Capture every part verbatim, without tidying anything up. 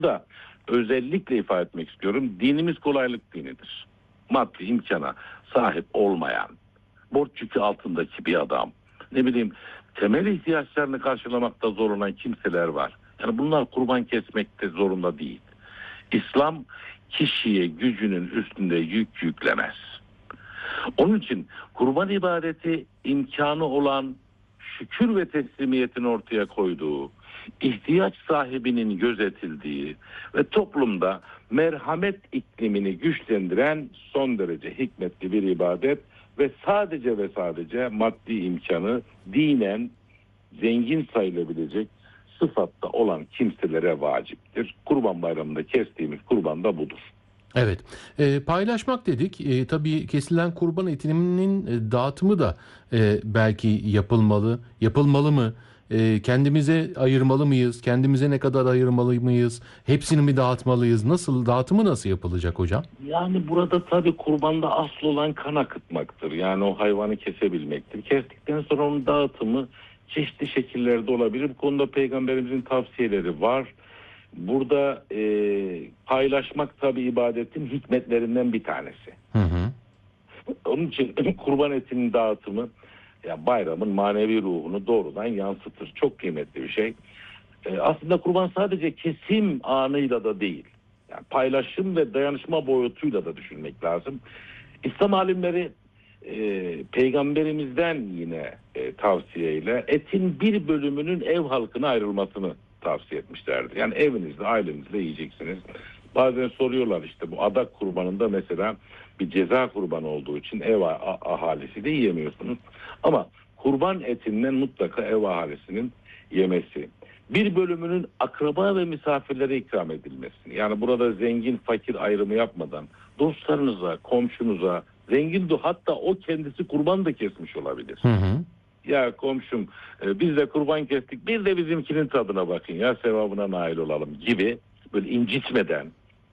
da özellikle ifade etmek istiyorum. Dinimiz kolaylık dinidir. Maddi imkana sahip olmayan, borç yükü altındaki bir adam, ne bileyim temel ihtiyaçlarını karşılamakta zorlanan kimseler var. Yani bunlar kurban kesmekte zorunda değil. İslam kişiye gücünün üstünde yük yüklemez. Onun için kurban ibadeti imkanı olan, şükür ve teslimiyetin ortaya koyduğu, ihtiyaç sahibinin gözetildiği ve toplumda merhamet iklimini güçlendiren son derece hikmetli bir ibadet ve sadece ve sadece maddi imkanı dinen zengin sayılabilecek sıfatta olan kimselere vaciptir. Kurban Bayramı'nda kestiğimiz kurban da budur. Evet. E, paylaşmak dedik. E, tabii kesilen kurban etinin e, dağıtımı da e, belki yapılmalı. Yapılmalı mı? E, kendimize ayırmalı mıyız? Kendimize ne kadar ayırmalı mıyız? Hepsini mi dağıtmalıyız? Nasıl? Dağıtımı nasıl yapılacak hocam? Yani burada tabii kurbanda asıl olan kan akıtmaktır. Yani o hayvanı kesebilmektir. Kestikten sonra onun dağıtımı çeşitli şekillerde olabilir. Bu konuda Peygamberimizin tavsiyeleri var. Burada e, paylaşmak tabii ibadetin hikmetlerinden bir tanesi. Hı hı. Onun için kurban etinin dağıtımı ya bayramın manevi ruhunu doğrudan yansıtır. Çok kıymetli bir şey. E, aslında kurban sadece kesim anıyla da değil. Yani paylaşım ve dayanışma boyutuyla da düşünmek lazım. İslam alimleri e, peygamberimizden yine e, tavsiyeyle etin bir bölümünün ev halkına ayrılmasını tavsiye etmişlerdi. Yani evinizde, ailenizle yiyeceksiniz. Bazen soruyorlar işte bu adak kurbanında mesela bir ceza kurbanı olduğu için ev ahalisi de yiyemiyorsunuz. Ama kurban etinden mutlaka ev ahalisinin yemesi. Bir bölümünün akraba ve misafirlere ikram edilmesi. Yani burada zengin fakir ayrımı yapmadan dostlarınıza, komşunuza, zengin de hatta o kendisi kurban da kesmiş olabilir. Hı hı. Ya komşum biz de kurban kestik, bir de bizimkinin tadına bakın ya, sevabına nail olalım gibi, böyle incitmeden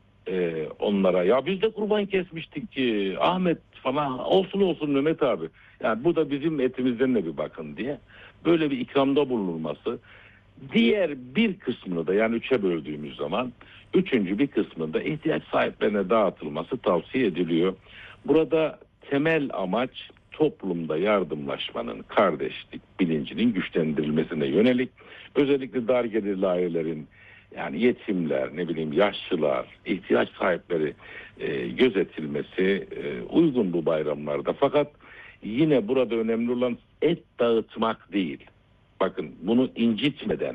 e, onlara ya biz de kurban kesmiştik ki Ahmet falan, olsun olsun Mehmet abi, yani bu da bizim etimizden de bir bakın diye böyle bir ikramda bulunulması. Diğer bir kısmını da, yani üçe böldüğümüz zaman üçüncü bir kısmını da ihtiyaç sahiplerine dağıtılması tavsiye ediliyor. Burada temel amaç toplumda yardımlaşmanın, kardeşlik bilincinin güçlendirilmesine yönelik, özellikle dar gelirli ailelerin, yani yetimler, ne bileyim yaşlılar, ihtiyaç sahipleri e, gözetilmesi e, uygun bu bayramlarda. Fakat yine burada önemli olan et dağıtmak değil. Bakın, bunu incitmeden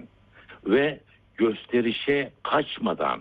ve gösterişe kaçmadan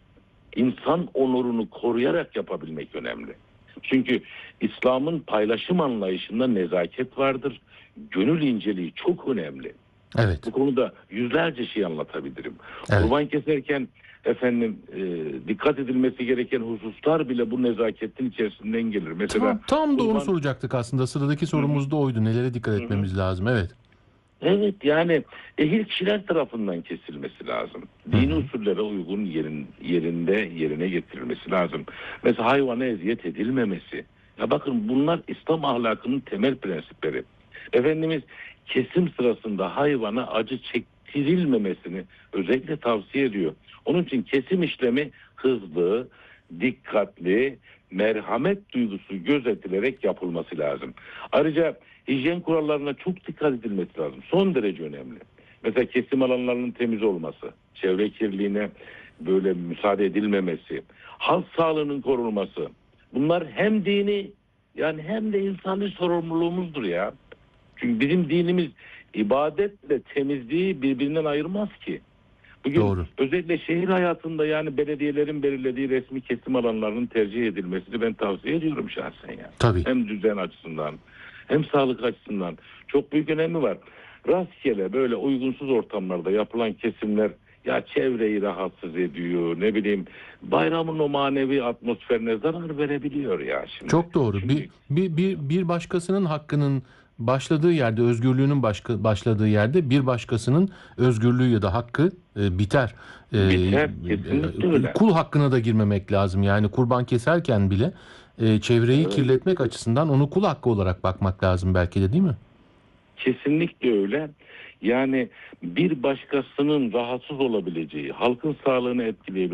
insan onurunu koruyarak yapabilmek önemli. Çünkü İslam'ın paylaşım anlayışında nezaket vardır. Gönül inceliği çok önemli. Evet. Bu konuda yüzlerce şey anlatabilirim. Evet. Kurban keserken efendim e, dikkat edilmesi gereken hususlar bile bu nezaketin içerisinden gelir. Mesela Tam, tam da kurban... onu soracaktık aslında. Sıradaki sorumuz da oydu. Nelere dikkat etmemiz Hı-hı. lazım? Evet. Evet, yani ehil kişiler tarafından kesilmesi lazım. Dini Hı-hı. usullere uygun yerin, yerinde yerine getirilmesi lazım. Mesela hayvana eziyet edilmemesi. Ya bakın, bunlar İslam ahlakının temel prensipleri. Efendimiz kesim sırasında hayvana acı çektirilmemesini özellikle tavsiye ediyor. Onun için kesim işlemi hızlı, dikkatli, merhamet duygusu gözetilerek yapılması lazım. Ayrıca hijyen kurallarına çok dikkat edilmesi lazım. Son derece önemli. Mesela kesim alanlarının temiz olması, çevre kirliliğine böyle müsaade edilmemesi, halk sağlığının korunması. Bunlar hem dini, yani hem de insani sorumluluğumuzdur ya. Çünkü bizim dinimiz ibadetle temizliği birbirinden ayırmaz ki. Bugün Doğru. özellikle şehir hayatında yani belediyelerin belirlediği resmi kesim alanlarının tercih edilmesini ben tavsiye ediyorum şahsen ya. Tabii. Hem düzen açısından hem sağlık açısından çok büyük önemi var. Rastgele böyle uygunsuz ortamlarda yapılan kesimler ya çevreyi rahatsız ediyor, ne bileyim bayramın o manevi atmosferine zarar verebiliyor ya şimdi. Çok doğru. Şimdi... Bir, bir, bir, bir başkasının hakkının başladığı yerde, özgürlüğünün başka, başladığı yerde bir başkasının özgürlüğü ya da hakkı e, biter. E, Biter, kesinlikle öyle. Kul hakkına da girmemek lazım. Yani kurban keserken bile e, çevreyi Evet. kirletmek açısından onu kul hakkı olarak bakmak lazım belki de, değil mi? Kesinlikle öyle. Yani bir başkasının rahatsız olabileceği, halkın sağlığını etkileyebileceği